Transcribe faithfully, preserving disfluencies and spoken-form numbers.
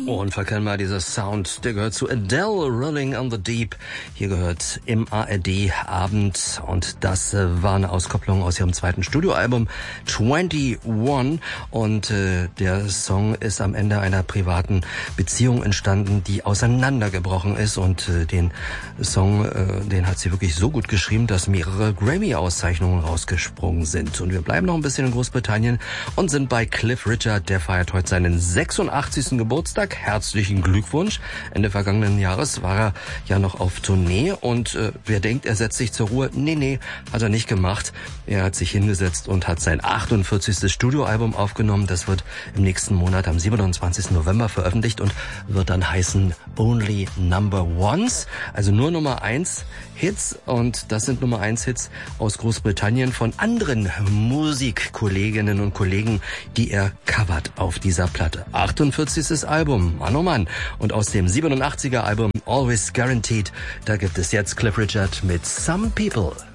Unverkennbar dieser Sound, der gehört zu Adele, Rolling on the Deep. Hier gehört im A R D-Abend und das äh, war eine Auskopplung aus ihrem zweiten Studioalbum einundzwanzig und äh, der Song ist am Ende einer privaten Beziehung entstanden, die auseinandergebrochen ist und äh, den Song, äh, den hat sie wirklich so gut geschrieben, dass mehrere Grammy-Auszeichnungen rausgesprungen sind. Und wir bleiben noch ein bisschen in Großbritannien und sind bei Cliff Richard, der feiert heute seinen sechsundachtzigsten Geburtstag. Herzlichen Glückwunsch. Ende vergangenen Jahres war er ja noch auf Tournee und äh, wer denkt, er setzt sich zur Ruhe? Nee, nee, hat er nicht gemacht. Er hat sich hingesetzt und hat sein achtundvierzigstes Studioalbum aufgenommen. Das wird im nächsten Monat am siebenundzwanzigsten November veröffentlicht und wird dann heißen Only Number Ones, also nur Nummer eins Hits, und das sind Nummer eins Hits aus Großbritannien von anderen Musikkolleginnen und Kollegen, die er covert auf dieser Platte. achtundvierzigstes Album, Mann oh Mann. Und aus dem siebenundachtziger Album Always Guaranteed, da gibt es jetzt Cliff Richard mit Some People.